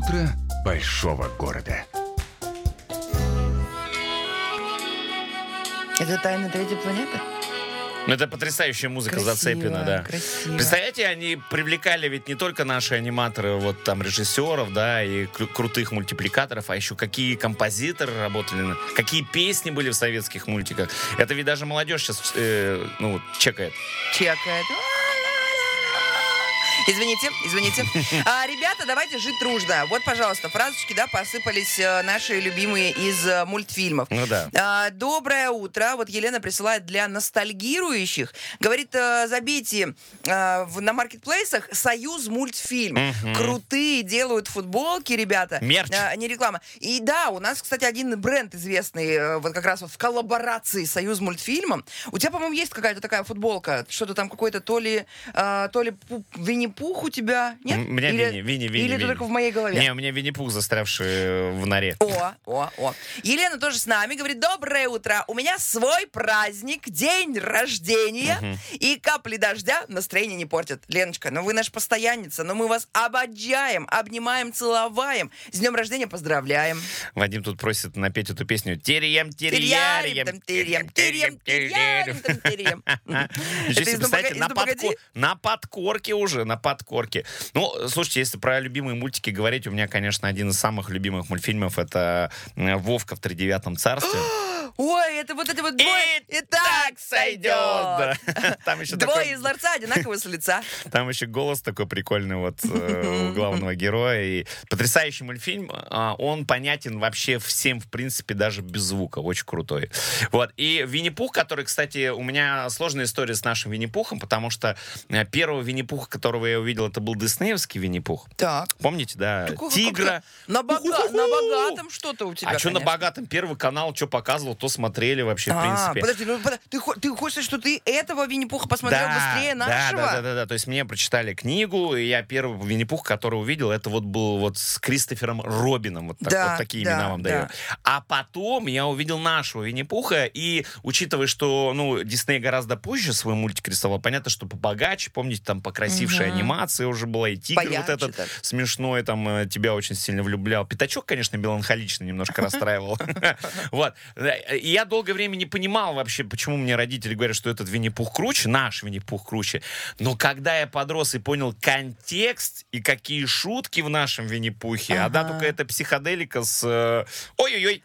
утро большого города. Это «Тайна третьей планеты»? Это потрясающая музыка Красиво, Зацепина, да. красиво. Представляете, они привлекали ведь не только наши аниматоры, вот там режиссеров, да, и крутых мультипликаторов, а еще какие композиторы работали, какие песни были в советских мультиках. Это ведь даже молодежь сейчас, чекает. Чекает. Извините. Ребята, давайте жить дружно. Вот, пожалуйста, фразочки, да, посыпались наши любимые из мультфильмов. Ну да. Доброе утро. Вот Елена присылает для ностальгирующих. Говорит, забейте на маркетплейсах «Союз мультфильм». Крутые делают футболки, ребята. Мерч. Не реклама. И да, у нас, кстати, один бренд известный, вот как раз вот в коллаборации с «Союз мультфильмом». У тебя, по-моему, есть какая-то такая футболка? Что-то там какой-то то ли Винни-Пух у тебя? Нет? У меня Винни. Или это только в моей голове? Не, у меня Винни-Пух, застрявший в норе. О. Елена тоже с нами, говорит, доброе утро. У меня свой праздник, день рождения, и капли дождя настроение не портят. Леночка, вы наша постоянница, но мы вас обожаем, обнимаем, целоваем. С днем рождения поздравляем. Вадим тут просит напеть эту песню. Терьям. Еще себе, представляете, на подкорке уже. Ну, слушайте, если про любимые мультики говорить, у меня, конечно, один из самых любимых мультфильмов — это «Вовка в тридевятом царстве». Ой, это вот эти вот двое и так сойдет. Да. Там еще двое из ларца одинаково с лица. Там еще голос такой прикольный вот у главного героя. И потрясающий мультфильм. Он понятен вообще всем, в принципе, даже без звука. Очень крутой. Вот. И Винни-Пух, который, кстати, у меня сложная история с нашим Винни-Пухом, потому что первого Винни-Пуха, которого я увидел, это был диснеевский Винни-Пух. Так. Помните, да? Такого Тигра. На богатом что-то у тебя, А что на богатом? Первый канал что показывал, то смотрели вообще, в принципе. Подожди, ты хочешь, что ты этого Винни-Пуха посмотрел быстрее нашего? Да. То есть мне прочитали книгу, и я первый Винни-Пух, который увидел, это вот был вот с Кристофером Робином. Вот такие имена вам даю. А потом я увидел нашего Винни-Пуха, и учитывая, что, Дисней гораздо позже свой мультик рисовал, понятно, что побогаче, помните, там покрасившая анимация уже была, и тигр вот этот смешной, там, тебя очень сильно влюблял. Пятачок, конечно, меланхолично немножко расстраивал. Вот. И я долгое время не понимал вообще, почему мне родители говорят, что этот Винни-Пух круче, наш Винни-Пух круче. Но когда я подрос и понял контекст и какие шутки в нашем Винни-Пухе, только это психоделика с ой-ой-ой,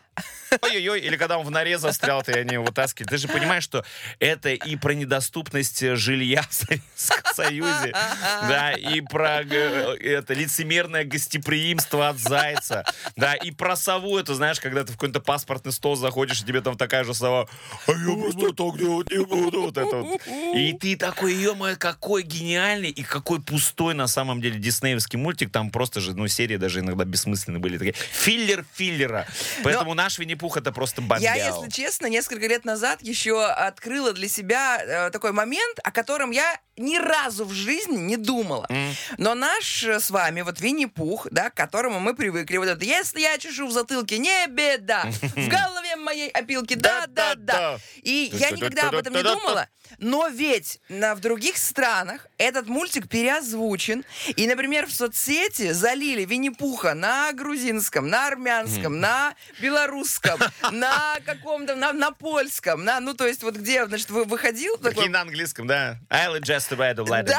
или когда он в норе застрял, и они его вытаскивали. Ты же понимаешь, что это и про недоступность жилья в Советском Союзе, да, и про это лицемерное гостеприимство от зайца, да, и про сову, это, знаешь, когда ты в какой-то паспортный стол заходишь, и тебе там такая же сова, а я просто так делать не буду, вот это вот. И ты такой, ё-моё, какой гениальный и какой пустой на самом деле диснеевский мультик, там просто же, серии даже иногда бессмысленные были, такие филлер филлера, поэтому наш Винни-Пух это просто бомбял. Я, если честно, несколько лет назад еще открыла для себя такой момент, о котором я ни разу в жизни не думала. Но наш с вами вот Винни-Пух, да, к которому мы привыкли, вот это, если я чешу в затылке, не беда, в голове моей опилки, да. И я никогда об этом не думала, но ведь в других странах этот мультик переозвучен, и, например, в соцсети залили Винни-Пуха на грузинском, на армянском, на белорусском, на каком-то, на польском, то есть вот где, значит, выходил такой... И на английском, да. I'll just read the letter.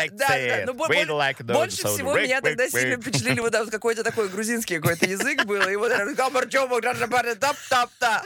Да. Больше всего меня тогда сильно впечатлили вот какой-то такой грузинский какой-то язык был, и вот тап-тап-та.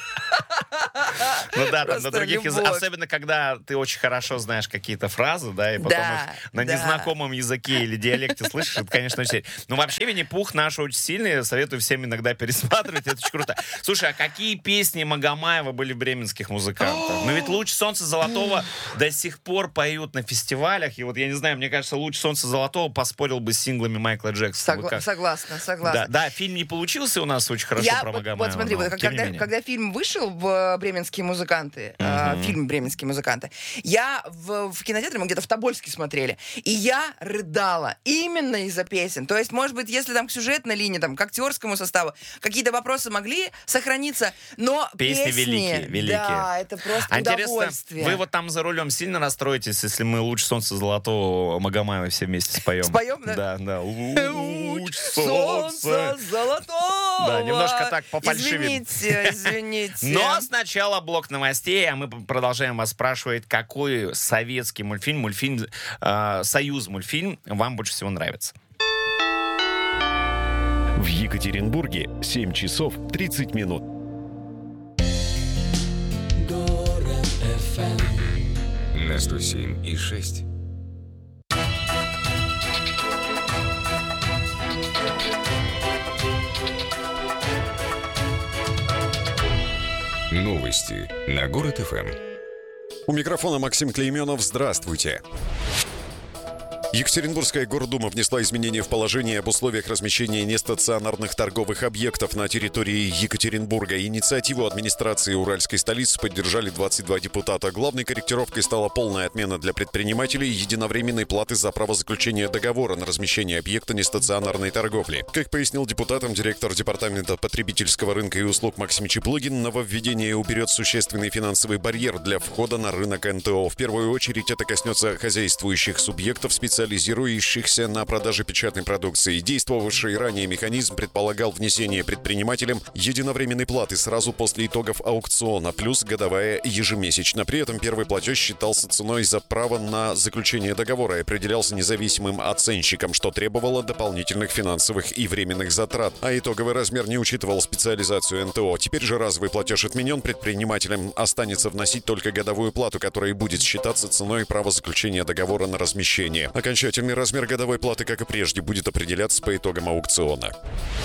Ну да, там на других языках, особенно когда ты очень хорошо знаешь какие-то фразы, да, и потом их на незнакомом языке или диалекте слышишь, это, конечно, очень... Ну, вообще, Винни-Пух наш очень сильный, советую всем иногда пересматривать, это очень круто. Слушай, а какие песни Магомаева были в бременских музыкантов? Ну, ведь «Луч солнца золотого» до сих пор поют на фестивалях, и вот, я не знаю, мне кажется, «Луч солнца золотого» поспорил бы с синглами Майкла Джексона. Согласна. Да, фильм не получился у нас очень хорошо про Магомаева. Вот смотри, когда фильм вышел в «Бременские музыканты», фильм «Бременские музыканты». Я в кинотеатре, мы где-то в Тобольске смотрели, и я рыдала именно из-за песен. То есть, может быть, если там к сюжетной линии, там, к актерскому составу какие-то вопросы могли сохраниться, но песни великие. Да, это просто удовольствие. Вы вот там за рулем сильно расстроитесь, если мы «Луч солнца золотого» Магомаева все вместе споем? Споем, да? Да. Луч солнца золотого. Да, немножко так пофальшивим. Извините. Но сначала блок новостей, а мы продолжаем вас спрашивать, какой советский мультфильм, «Союз мультфильм» вам больше всего нравится. В Екатеринбурге 7 часов 30 минут. На 107,6. Новости на Город ФМ. У микрофона Максим Клейменов. Здравствуйте. Екатеринбургская гордума внесла изменения в положение об условиях размещения нестационарных торговых объектов на территории Екатеринбурга. Инициативу администрации уральской столицы поддержали 22 депутата. Главной корректировкой стала полная отмена для предпринимателей единовременной платы за право заключения договора на размещение объекта нестационарной торговли. Как пояснил депутатам директор департамента потребительского рынка и услуг Максим Чеплыгин, нововведение уберет существенный финансовый барьер для входа на рынок НТО. В первую очередь это коснется хозяйствующих субъектов, специализирующихся на продаже печатной продукции. Действовавший ранее механизм предполагал внесение предпринимателям единовременной платы сразу после итогов аукциона, плюс годовая ежемесячно. При этом первый платеж считался ценой за право на заключение договора и определялся независимым оценщиком, что требовало дополнительных финансовых и временных затрат. А итоговый размер не учитывал специализацию НТО. Теперь же разовый платеж отменен, предпринимателям останется вносить только годовую плату, которая и будет считаться ценой права заключения договора на размещение. Окончательный размер годовой платы, как и прежде, будет определяться по итогам аукциона.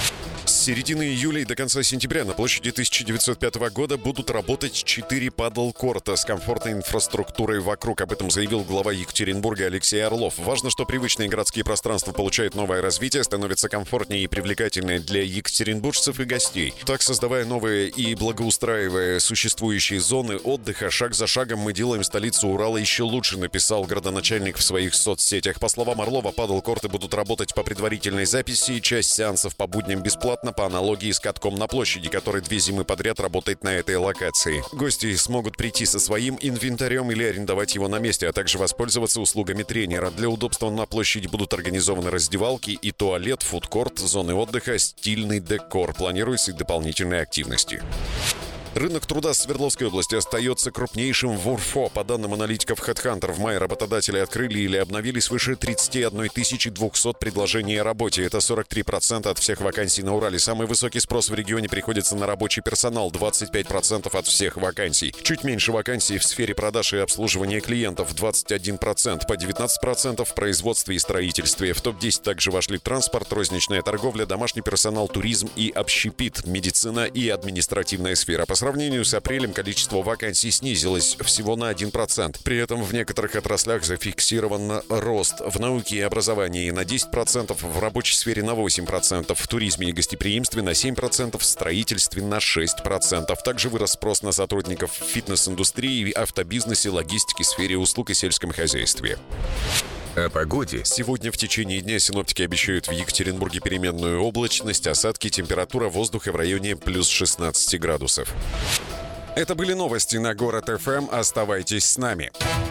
С середины июля и до конца сентября на площади 1905 года будут работать 4 падл-корта с комфортной инфраструктурой вокруг. Об этом заявил глава Екатеринбурга Алексей Орлов. Важно, что привычные городские пространства получают новое развитие, становятся комфортнее и привлекательнее для екатеринбуржцев и гостей. Так, создавая новые и благоустраивая существующие зоны отдыха, шаг за шагом мы делаем столицу Урала еще лучше, написал градоначальник в своих соцсетях. По словам Орлова, падл-корты будут работать по предварительной записи, часть сеансов по будням бесплатно, по аналогии с катком на площади, который 2 зимы подряд работает на этой локации. Гости смогут прийти со своим инвентарем или арендовать его на месте, а также воспользоваться услугами тренера. Для удобства на площади будут организованы раздевалки и туалет, фудкорт, зоны отдыха, стильный декор. Планируются и дополнительные активности. Рынок труда Свердловской области остается крупнейшим в УРФО. По данным аналитиков HeadHunter, в мае работодатели открыли или обновили свыше 31 200 предложений о работе. Это 43% от всех вакансий на Урале. Самый высокий спрос в регионе приходится на рабочий персонал – 25% от всех вакансий. Чуть меньше вакансий в сфере продаж и обслуживания клиентов – 21%, по 19% в производстве и строительстве. В топ-10 также вошли транспорт, розничная торговля, домашний персонал, туризм и общепит, медицина и административная сфера. По сравнению с апрелем количество вакансий снизилось всего на 1%. При этом в некоторых отраслях зафиксирован рост. В науке и образовании на 10%, в рабочей сфере на 8%, в туризме и гостеприимстве на 7%, в строительстве на 6%. Также вырос спрос на сотрудников в фитнес-индустрии, автобизнесе, логистике, сфере услуг и сельском хозяйстве. О погоде. Сегодня в течение дня синоптики обещают в Екатеринбурге переменную облачность, осадки, температура воздуха в районе плюс 16 градусов. Это были новости на Город ФМ. Оставайтесь с нами.